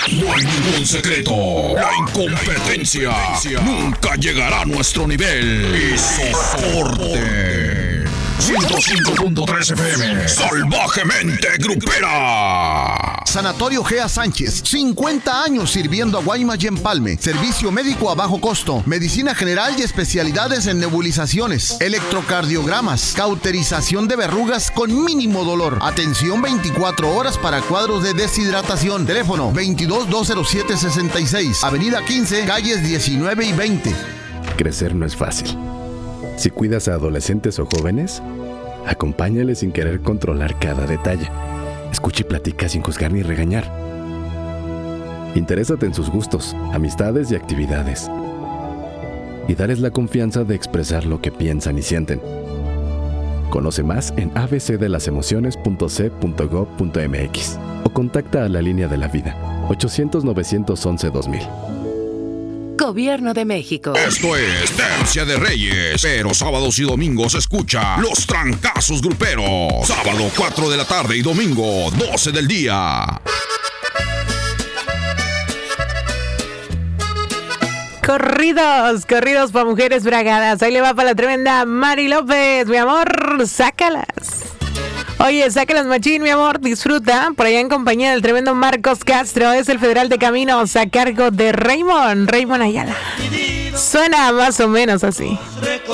No hay ningún secreto. La incompetencia nunca llegará a nuestro nivel. Y soporte. 105.3 FM. Salvajemente grupera. Sanatorio Gea Sánchez, 50 años sirviendo a Guaymas y Empalme. Servicio médico a bajo costo, medicina general y especialidades en nebulizaciones, electrocardiogramas, cauterización de verrugas con mínimo dolor. Atención 24 horas para cuadros de deshidratación. Teléfono 22-207-66, Avenida 15, calles 19 y 20. Crecer no es fácil. Si cuidas a adolescentes o jóvenes, acompáñales sin querer controlar cada detalle. Escucha y platica sin juzgar ni regañar. Interésate en sus gustos, amistades y actividades. Y dales la confianza de expresar lo que piensan y sienten. Conoce más en abcdelalemociones.c.gov.mx o contacta a la Línea de la Vida, 800-911-2000. Gobierno de México. Esto es Tercia de Reyes, pero sábados y domingos escucha Los Trancazos Gruperos. Sábado 4 de la tarde y domingo 12 del día. Corridos para mujeres bragadas. Ahí le va para la tremenda Mari López, mi amor, sácalas. Oye, sácalas machín, mi amor, disfruta. Por allá en compañía del tremendo Marcos Castro. Es el Federal de Caminos a cargo de Raymond Ayala. Suena más o menos así.